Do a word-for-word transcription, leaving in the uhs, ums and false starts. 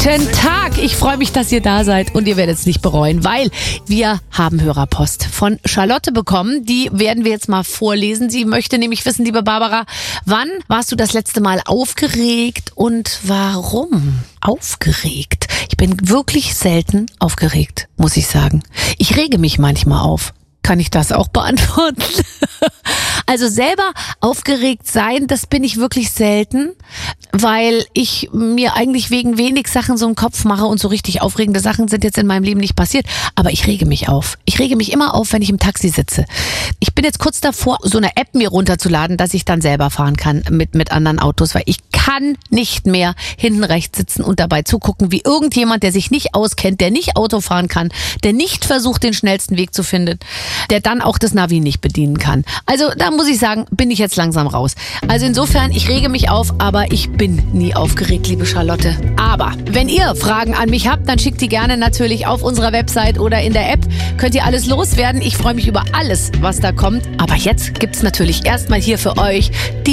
Guten Tag, ich freue mich, dass ihr da seid und ihr werdet es nicht bereuen, weil wir haben Hörerpost von Charlotte bekommen. Die werden wir jetzt mal vorlesen. Sie möchte nämlich wissen, liebe Barbara, wann warst du das letzte Mal aufgeregt und warum? Aufgeregt? Ich bin wirklich selten aufgeregt, muss ich sagen. Ich rege mich manchmal auf. Kann ich das auch beantworten? Also selber aufgeregt sein, das bin ich wirklich selten, weil ich mir eigentlich wegen wenig Sachen so einen Kopf mache und so richtig aufregende Sachen sind jetzt in meinem Leben nicht passiert. Aber ich rege mich auf. Ich rege mich immer auf, wenn ich im Taxi sitze. Ich bin jetzt kurz davor, so eine App mir runterzuladen, dass ich dann selber fahren kann mit, mit anderen Autos, weil ich kann nicht mehr hinten rechts sitzen und dabei zugucken, wie irgendjemand, der sich nicht auskennt, der nicht Auto fahren kann, der nicht versucht, den schnellsten Weg zu finden, der dann auch das Navi nicht bedienen kann. Also da muss ich sagen, bin ich jetzt langsam raus. Also insofern, ich rege mich auf, aber ich bin nie aufgeregt, liebe Charlotte. Aber wenn ihr Fragen an mich habt, dann schickt die gerne natürlich auf unserer Website oder in der App. Könnt ihr alles loswerden. Ich freue mich über alles, was da kommt. Aber jetzt gibt's natürlich erstmal hier für euch die